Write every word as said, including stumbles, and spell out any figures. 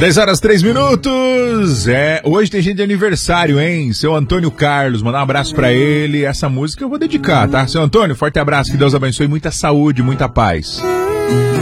dez horas, três minutos. É, hoje tem gente de aniversário, hein? Seu Antônio Carlos, mandar um abraço pra ele. Essa música eu vou dedicar, tá? Seu Antônio, forte abraço, que Deus abençoe, muita saúde, muita paz.